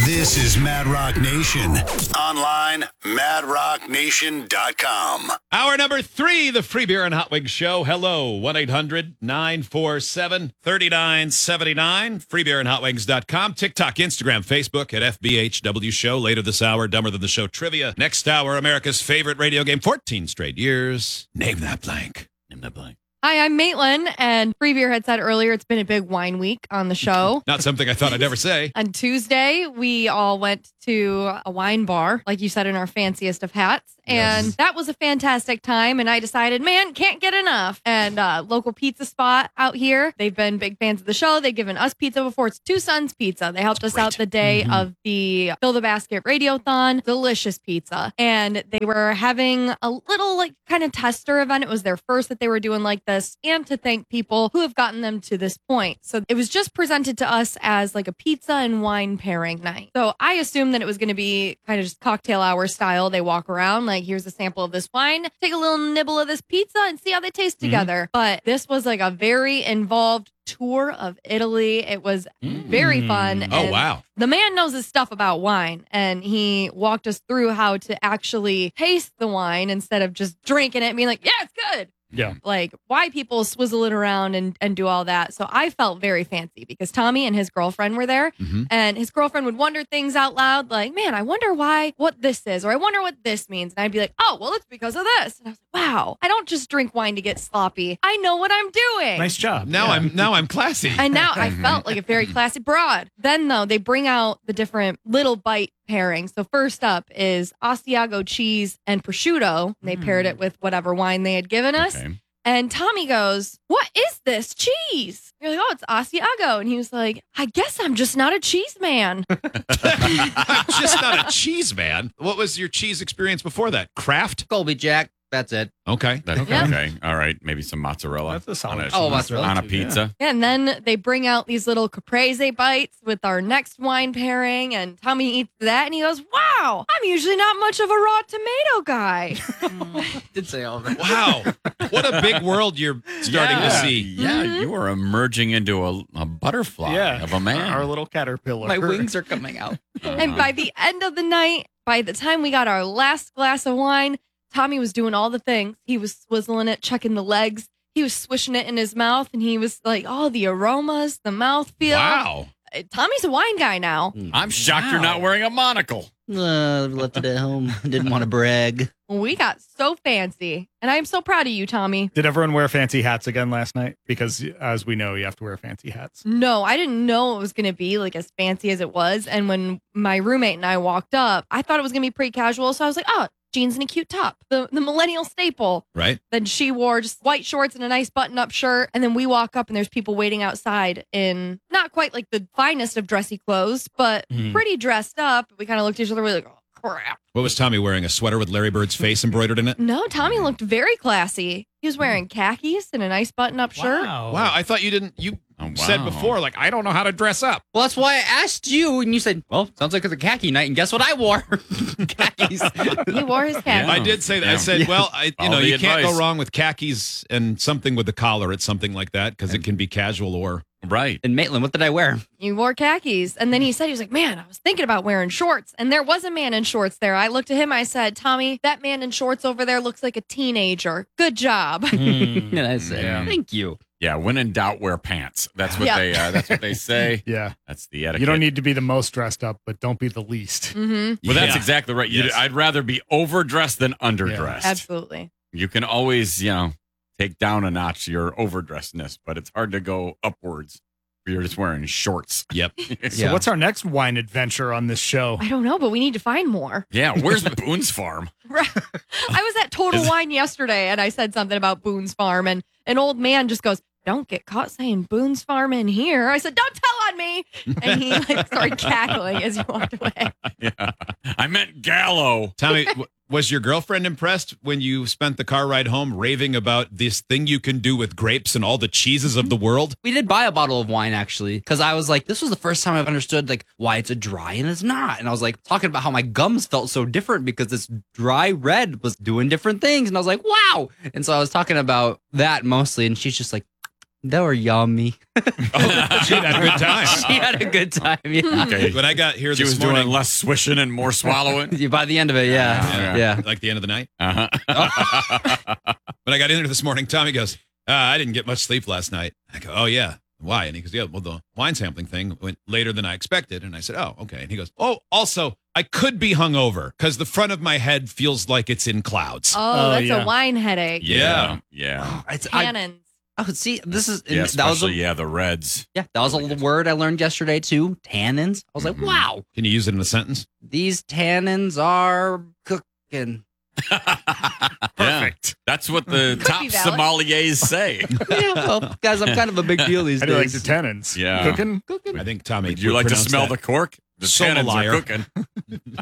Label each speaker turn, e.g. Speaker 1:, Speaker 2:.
Speaker 1: This is Mad Rock Nation. Online, madrocknation.com.
Speaker 2: Hour number 3, the Free Beer and Hot Wings Show. Hello, 1-800-947-3979. freebeerandhotwings.com. TikTok, Instagram, Facebook at FBHW Show. Later this hour, Dumber Than the Show trivia. Next hour, America's favorite radio game, 14 straight years. Name that blank. Name that blank.
Speaker 3: Hi, I'm Maitland, and Free Beer had said earlier it's been a big wine week on the show.
Speaker 2: Not something I thought I'd ever say.
Speaker 3: On Tuesday, we all went to a wine bar, like you said, in our fanciest of hats. And that was a fantastic time. And I decided, man, can't get enough. And local pizza spot out here, they've been big fans of the show. They've given us pizza before. It's Two Sons Pizza. They helped us out the day of the Fill the Basket Radiothon. Delicious pizza. And they were having a little like kind of tester event. It was their first that they were doing like this, and to thank people who have gotten them to this point. So it was just presented to us as like a pizza and wine pairing night. So I assumed that it was going to be kind of just cocktail hour style. They walk around like, here's a sample of this wine, take a little nibble of this pizza and see how they taste together. But this was like a very involved tour of Italy. It was very fun.
Speaker 2: Oh,
Speaker 3: and
Speaker 2: wow.
Speaker 3: The man knows his stuff about wine, and he walked us through how to actually taste the wine instead of just drinking it and being like, yeah, it's good.
Speaker 4: Yeah.
Speaker 3: Like why people swizzle it around and do all that. So I felt very fancy because Tommy and his girlfriend were there, and his girlfriend would wonder things out loud like, man, I wonder what this is, or I wonder what this means. And I'd be like, oh, well, it's because of this. And I was like, wow, I don't just drink wine to get sloppy. I know what I'm doing.
Speaker 4: Nice job.
Speaker 2: Now I'm classy.
Speaker 3: And now I felt like a very classy broad. Then though, they bring out the different little bite pairing. So first up is Asiago cheese and prosciutto. They paired it with whatever wine they had given us.
Speaker 5: Okay.
Speaker 3: And Tommy goes, what is this cheese? You're like, oh, it's Asiago. And he was like, I guess I'm just not a cheese man.
Speaker 2: I'm just not a cheese man. What was your cheese experience before that? Kraft?
Speaker 6: Colby Jack. That's it.
Speaker 2: Okay.
Speaker 5: Okay. All right. Maybe some mozzarella.
Speaker 4: That's a solid.
Speaker 5: on a pizza.
Speaker 3: Yeah, and then they bring out these little caprese bites with our next wine pairing. And Tommy eats that and he goes, wow, I'm usually not much of a raw tomato guy.
Speaker 6: Did say all that.
Speaker 2: Wow. What a big world you're starting to see.
Speaker 5: Yeah, you are emerging into a butterfly of a man.
Speaker 4: Our little caterpillar.
Speaker 6: My wings are coming out.
Speaker 3: And by the end of the night, by the time we got our last glass of wine, Tommy was doing all the things. He was swizzling it, checking the legs. He was swishing it in his mouth, and he was like, oh, the aromas, the mouthfeel.
Speaker 2: Wow.
Speaker 3: Tommy's a wine guy now.
Speaker 5: I'm shocked you're not wearing a monocle.
Speaker 6: Left it at home. Didn't want to brag.
Speaker 3: We got so fancy, and I'm so proud of you, Tommy.
Speaker 4: Did everyone wear fancy hats again last night? Because as we know, you have to wear fancy hats.
Speaker 3: No, I didn't know it was going to be like as fancy as it was. And when my roommate and I walked up, I thought it was going to be pretty casual. So I was like, oh, jeans and a cute top, the millennial staple.
Speaker 2: Right.
Speaker 3: Then she wore just white shorts and a nice button-up shirt. And then we walk up and there's people waiting outside in not quite like the finest of dressy clothes, but pretty dressed up. We kind of looked at each other. We're like, oh, crap.
Speaker 2: What was Tommy wearing? A sweater with Larry Bird's face embroidered in it?
Speaker 3: No, Tommy looked very classy. He was wearing khakis and a nice button-up shirt.
Speaker 2: Wow. I thought you said
Speaker 5: wow.
Speaker 2: before, like, I don't know how to dress up.
Speaker 6: Well, that's why I asked you, and you said, well, sounds like it's a khaki night. And guess what I wore? Khakis.
Speaker 3: He wore his khakis.
Speaker 5: Yeah.
Speaker 2: I did say that. I
Speaker 5: Yeah.
Speaker 2: said, well,
Speaker 5: Follow the
Speaker 2: you can't
Speaker 5: advice.
Speaker 2: go wrong with khakis and something with the collar. It's something like that because it can be casual or.
Speaker 5: Right.
Speaker 6: And Maitland, what did I wear?
Speaker 3: You wore khakis. And then he said, he was like, man, I was thinking about wearing shorts. And there was a man in shorts there. I looked at him. I said, Tommy, that man in shorts over there looks like a teenager. Good job.
Speaker 6: And I said,
Speaker 5: Yeah.
Speaker 6: thank you.
Speaker 5: Yeah, when in doubt, wear pants. That's what that's what they say.
Speaker 4: Yeah.
Speaker 5: That's the etiquette.
Speaker 4: You don't need to be the most dressed up, but don't be the least.
Speaker 3: Mm-hmm.
Speaker 5: Well, that's
Speaker 2: Yeah.
Speaker 5: exactly right.
Speaker 2: Yes.
Speaker 5: I'd rather be overdressed than underdressed.
Speaker 3: Absolutely.
Speaker 5: You can always, take down a notch your overdressedness, but it's hard to go upwards if you're just wearing shorts.
Speaker 2: Yep.
Speaker 4: So what's our next wine adventure on this show?
Speaker 3: I don't know, but we need to find more.
Speaker 5: Yeah, where's Boone's Farm?
Speaker 3: Right. I was at Total Wine yesterday and I said something about Boone's Farm and an old man just goes, don't get caught saying Boone's Farm in here. I said, don't tell on me. And he started cackling as he walked away.
Speaker 5: Yeah, I meant Gallo.
Speaker 2: Tommy, was your girlfriend impressed when you spent the car ride home raving about this thing you can do with grapes and all the cheeses of the world?
Speaker 6: We did buy a bottle of wine, actually, because I was like, this was the first time I've understood like why it's a dry and it's not. And I was like talking about how my gums felt so different because this dry red was doing different things. And I was like, wow. And so I was talking about that mostly. And she's just like, They were yummy.
Speaker 2: Oh, she had a good time.
Speaker 6: She had a good time. Yeah.
Speaker 5: Okay.
Speaker 2: When I got here
Speaker 5: She
Speaker 2: this
Speaker 5: was
Speaker 2: morning,
Speaker 5: doing less swishing and more swallowing.
Speaker 6: By the end of it, yeah. Yeah.
Speaker 2: like the end of the night.
Speaker 5: Uh-huh.
Speaker 2: When I got in here this morning, Tommy goes, I didn't get much sleep last night. I go, oh, yeah. Why? And he goes, yeah, well, the wine sampling thing went later than I expected. And I said, oh, okay. And he goes, oh, also, I could be hungover because the front of my head feels like it's in clouds.
Speaker 3: Oh, that's
Speaker 4: yeah.
Speaker 3: a wine headache.
Speaker 2: Yeah.
Speaker 5: Yeah.
Speaker 3: Tannins.
Speaker 6: Oh, see, this is
Speaker 5: Yeah,
Speaker 6: that was
Speaker 5: especially, the Reds.
Speaker 6: that was a word I learned yesterday too. Tannins. I was like, wow,
Speaker 2: Can you use it in a sentence?
Speaker 6: these tannins are cooking.
Speaker 5: Perfect. That's what the top
Speaker 3: be valid.
Speaker 5: sommeliers say.
Speaker 6: Yeah, well, guys, I'm kind of a big deal these
Speaker 4: How do you like
Speaker 6: days.
Speaker 4: the tannins?
Speaker 5: Yeah.
Speaker 4: Cooking?
Speaker 2: I think Tommy.
Speaker 5: Would you
Speaker 2: would
Speaker 5: like to
Speaker 2: pronounce
Speaker 5: smell
Speaker 2: that
Speaker 5: the cork? The tannins are
Speaker 2: Sommelier.
Speaker 5: cooking.